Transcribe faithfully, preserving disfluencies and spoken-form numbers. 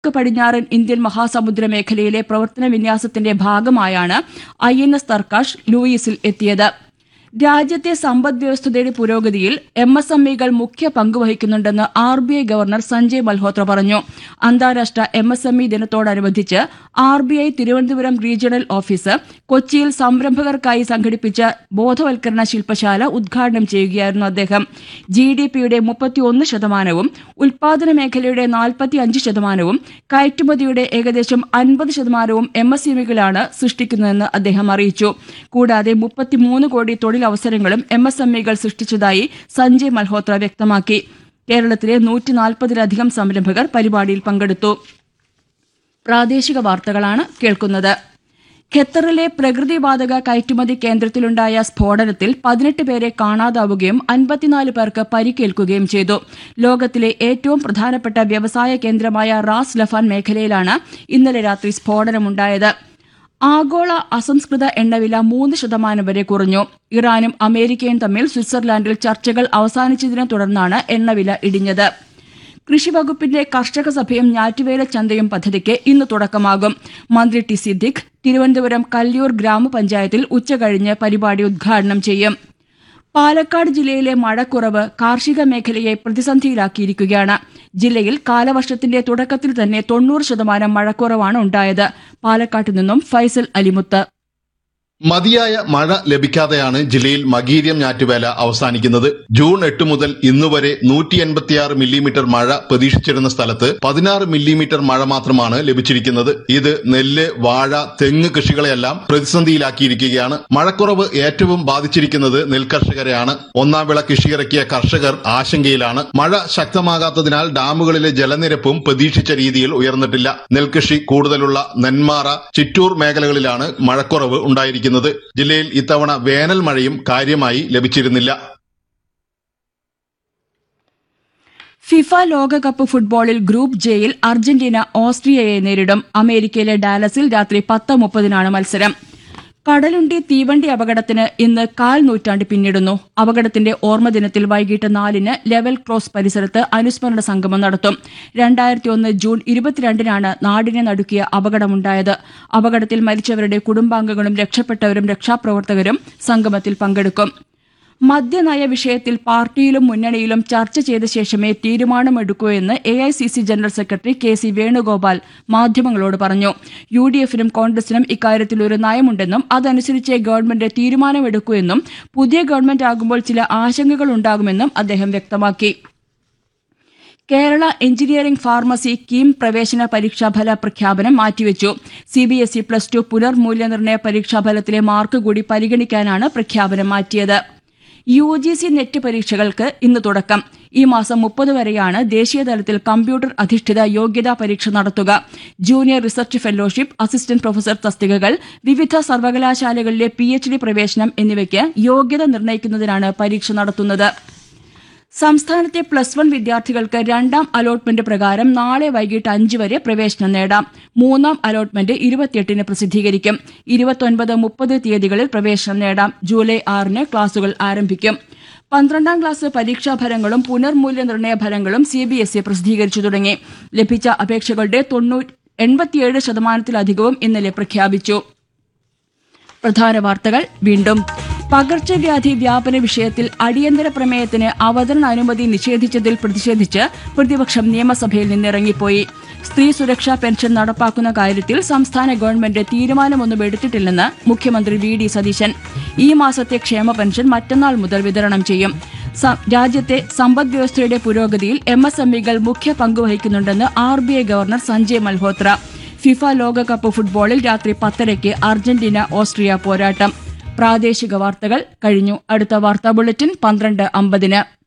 തെക്ക് പടിഞ്ഞാറൻ ഇന്ത്യൻ മഹാസമുദ്ര മേഖലയിലെ പ്രവർത്തന വിന്യാസത്തിന്റെ ഭാഗമായാണ് ഐ എൻ എസ് തർക്കാഷ് ലൂയിസിൽ എത്തിയത്. രാജ്യത്തെ സമ്പദ് വ്യവസ്ഥയുടെ പുരോഗതിയിൽ എം എസ് എം ഇകൾ മുഖ്യ പങ്കുവഹിക്കുന്നുണ്ടെന്ന് R B I governor Sanjay Malhotra പറഞ്ഞു. അന്താരാഷ്ട്ര എം എസ് എം ഇ ദിനത്തോടനുബന്ധിച്ച് R B I Thiruvananthapuram regional office കൊച്ചിയിൽ സംരംഭകർക്കായി സംഘടിപ്പിച്ച ബോധവൽക്കരണ ശില്പശാല ഉദ്ഘാടനം ചെയ്യുകയായിരുന്നു അദ്ദേഹം. ജി ഡി പിയുടെ മുപ്പത്തിയൊന്ന് ശതമാനവും ഉൽപാദന മേഖലയുടെ നാൽപ്പത്തിയഞ്ച് ശതമാനവും കയറ്റുമതിയുടെ ഏകദേശം അൻപത് ശതമാനവും എം എസ് എം ഇകളാണ് സൃഷ്ടിക്കുന്നതെന്ന് അദ്ദേഹം അറിയിച്ചു. കൂടാതെ മുപ്പത്തിമൂന്ന് കോടി തൊഴിലവസരങ്ങളും M S M ഇകൾ സൃഷ്ടിച്ചതായി Sanjay Malhotra വ്യക്തമാക്കി. കേരളത്തിലെ നൂറ്റി നാൽപ്പതിലധികം സംരംഭകർ പരിപാടിയിൽ പങ്കെടുത്തു. പ്രാദേശിക വാർത്തകളാണ് കേൾക്കുന്നത്. ഖത്തറിലെ പ്രകൃതിവാതക കയറ്റുമതി കേന്ദ്രത്തിലുണ്ടായ സ്ഫോടനത്തിൽ പതിനെട്ട് പേരെ കാണാതാവുകയും അൻപത്തിനാല് പേർക്ക് പരിക്കേൽക്കുകയും ചെയ്തു. ലോകത്തിലെ ഏറ്റവും പ്രധാനപ്പെട്ട വ്യവസായ കേന്ദ്രമായ റാസ് ലഫാൻ മേഖലയിലാണ് ഇന്നലെ രാത്രി സ്ഫോടനമുണ്ടായത്. ആഗോള അസംസ്കൃത എണ്ണവില മൂന്ന് ശതമാനം വരെ കുറഞ്ഞു. ഇറാനും അമേരിക്കയും തമ്മിൽ സ്വിറ്റ്സർലാൻഡിൽ ചർച്ചകൾ അവസാനിച്ചതിനെ തുടർന്നാണ് എണ്ണവില ഇടിഞ്ഞത്. കൃഷിവകുപ്പിന്റെ കർഷക സഭയും ഞാറ്റുവേല ചന്തയും പദ്ധതിക്ക് ഇന്ന് തുടക്കമാകും. മന്ത്രി ടി സിദ്ദിഖ് തിരുവനന്തപുരം കല്ലിയൂർ ഗ്രാമപഞ്ചായത്തിൽ ഉച്ചകഴിഞ്ഞ് പരിപാടി ഉദ്ഘാടനം ചെയ്യും. പാലക്കാട് ജില്ലയിലെ മഴക്കുറവ് കാർഷിക മേഖലയെ പ്രതിസന്ധിയിലാക്കിയിരിക്കുകയാണ്. ജില്ലയിൽ കാലവർഷത്തിന്റെ തുടക്കത്തിൽ തന്നെ തൊണ്ണൂറ് ശതമാനം മഴക്കുറവാണ് ഉണ്ടായത്. പാലക്കാട്ട് നിന്നും ഫൈസൽ അലിമുത്ത്. മതിയായ മഴ ലഭിക്കാതെയാണ് ജില്ലയിൽ മകീര്യം ഞാറ്റുവേല അവസാനിക്കുന്നത്. ജൂൺ എട്ട് മുതൽ ഇന്നുവരെ നൂറ്റി എൺപത്തിയാറ് മില്ലിമീറ്റർ മഴ പ്രതീക്ഷിച്ചിരുന്ന സ്ഥലത്ത് പതിനാറ് മില്ലിമീറ്റർ മഴ മാത്രമാണ് ലഭിച്ചിരിക്കുന്നത്. ഇത് നെല്ല്, വാഴ, തെങ്ങ് കൃഷികളെയെല്ലാം പ്രതിസന്ധിയിലാക്കിയിരിക്കുകയാണ്. മഴക്കുറവ് ഏറ്റവും ബാധിച്ചിരിക്കുന്നത് നെൽകർഷകരെയാണ്. ഒന്നാം വിള കൃഷിയിറക്കിയ കർഷകർ ആശങ്കയിലാണ്. മഴ ശക്തമാകാത്തതിനാൽ ഡാമുകളിലെ ജലനിരപ്പും പ്രതീക്ഷിച്ച രീതിയിൽ ഉയർന്നിട്ടില്ല. നെൽകൃഷി കൂടുതലുള്ള നെന്മാറ, ചിറ്റൂർ മേഖലകളിലാണ് മഴക്കുറവ് ഉണ്ടായിരിക്കുന്നത്. ജില്ലയിൽ ഇത്തവണ വേനൽ മഴയും കാര്യമായി ലഭിച്ചിരുന്നില്ല. ഫിഫ ലോകകപ്പ് ഫുട്ബോളിൽ ഗ്രൂപ്പ് ജെയിൽ അർജന്റീന ഓസ്ട്രിയയെ നേരിടും. അമേരിക്കയിലെ ഡാലസിൽ രാത്രി പത്ത് മുപ്പതിനാണ് മത്സരം. കടലുണ്ടി തീവണ്ടി അപകടത്തിന് ഇന്ന് കാൽ നൂറ്റാണ്ട് പിന്നിടുന്നു. അപകടത്തിന്റെ ഓർമ്മദിനത്തിൽ വൈകിട്ട് നാലിന് ലെവൽ ക്രോസ് പരിസരത്ത് അനുസ്മരണ സംഗമം നടത്തും. രണ്ടായിരത്തി ഒന്ന് ജൂൺ ഇരുപത്തിരണ്ടിനാണ് നാടിനെ നടുക്കിയ അപകടമുണ്ടായത്. അപകടത്തിൽ മരിച്ചവരുടെ കുടുംബാംഗങ്ങളും രക്ഷപ്പെട്ടവരും രക്ഷാപ്രവർത്തകരും സംഗമത്തിൽ പങ്കെടുക്കും. മദ്യനയ വിഷയത്തിൽ പാർട്ടിയിലും മുന്നണിയിലും ചർച്ച ചെയ്ത ശേഷമേ തീരുമാനമെടുക്കൂ എന്ന് A I C C general secretary K C Venugopal മാധ്യമങ്ങളോട് പറഞ്ഞു. യു ഡി എഫിനും കോൺഗ്രസിനും ഇക്കാര്യത്തിൽ ഒരു നയമുണ്ടെന്നും അതനുസരിച്ച് ഗവൺമെന്റ് തീരുമാനമെടുക്കൂ എന്നും പുതിയ ഗവൺമെന്റ് ആകുമ്പോൾ ചില ആശങ്കകൾ ഉണ്ടാകുമെന്നും അദ്ദേഹം വ്യക്തമാക്കി. കേരള എഞ്ചിനീയറിംഗ് ഫാർമസി കീം പ്രവേശന പരീക്ഷാഫല പ്രഖ്യാപനം മാറ്റിവെച്ചു. C B S E plus two പുനർമൂല്യനിർണ്ണയ പരീക്ഷാഫലത്തിലെ mark കൂടി പരിഗണിക്കാനാണ് പ്രഖ്യാപനം മാറ്റിയത്. യു ജി സി നെറ്റ് പരീക്ഷകൾക്ക് ഇന്ന് തുടക്കം. ഈ മാസം മുപ്പത് വരെയാണ് ദേശീയതലത്തിൽ കമ്പ്യൂട്ടർ അധിഷ്ഠിത യോഗ്യതാ പരീക്ഷ നടത്തുക. Junior research fellowship, assistant professor തസ്തികകൾ, വിവിധ സർവകലാശാലകളിലെ പി എച്ച് ഡി പ്രവേശനം എന്നിവയ്ക്ക് യോഗ്യത നിർണ്ണയിക്കുന്നതിനാണ് പരീക്ഷ നടത്തുന്നത്. സംസ്ഥാനത്തെ പ്ലസ് വൺ വിദ്യാർത്ഥികൾക്ക് രണ്ടാം അലോട്ട്മെന്റ് പ്രകാരം നാളെ വൈകിട്ട് അഞ്ച് വരെ പ്രവേശനം നേടാം. മൂന്നാം അലോട്ട്മെന്റ് ഇരുപത്തിയെട്ടിന് പ്രസിദ്ധീകരിക്കും. ഇരുപത്തൊൻപത് മുപ്പത് തീയതികളിൽ പ്രവേശനം നേടാം. ജൂലൈ ആറിന് ക്ലാസുകൾ ആരംഭിക്കും. പന്ത്രണ്ടാം ക്ലാസ് പരീക്ഷാഫലങ്ങളും പുനർമൂല്യനിർണ്ണയ ഫലങ്ങളും സി ബി എസ് ഇ പ്രസിദ്ധീകരിച്ചു തുടങ്ങി. ലഭിച്ച അപേക്ഷകളുടെ തൊണ്ണൂറ്റി എൺപത്തിയേഴ് ശതമാനത്തിലധികവും ഇന്നലെ പ്രഖ്യാപിച്ചു. പ്രധാന വാർത്തകൾ വീണ്ടും. പകർച്ചവ്യാധി വ്യാപന വിഷയത്തിൽ അടിയന്തര പ്രമേയത്തിന് അവതരണ അനുമതി നിഷേധിച്ചതിൽ പ്രതിഷേധിച്ച് പ്രതിപക്ഷം നിയമസഭയിൽ നിന്നിറങ്ങിപ്പോയി. സ്ത്രീ സുരക്ഷാ പെൻഷൻ നടപ്പാക്കുന്ന കാര്യത്തിൽ സംസ്ഥാന ഗവൺമെന്റ് തീരുമാനമൊന്നും എടുത്തിട്ടില്ലെന്ന് മുഖ്യമന്ത്രി വി ഡി സതീശൻ. ഈ മാസത്തെ ക്ഷേമ പെൻഷൻ മറ്റന്നാൾ മുതൽ വിതരണം ചെയ്യും. രാജ്യത്തെ സമ്പദ് വ്യവസ്ഥയുടെ പുരോഗതിയിൽ എം എസ് എം ഇകൾ മുഖ്യ പങ്കുവഹിക്കുന്നുണ്ടെന്ന് R B I governor Sanjay Malhotra. FIFA ലോകകപ്പ് ഫുട്ബോളിൽ രാത്രി പത്തരയ്ക്ക് അർജന്റീന ഓസ്ട്രിയ പോരാട്ടം. പ്രാദേശിക വാർത്തകൾ കഴിഞ്ഞു. അടുത്ത വാർത്താ ബുള്ളറ്റിൻ പന്ത്രണ്ട് അമ്പതിന്.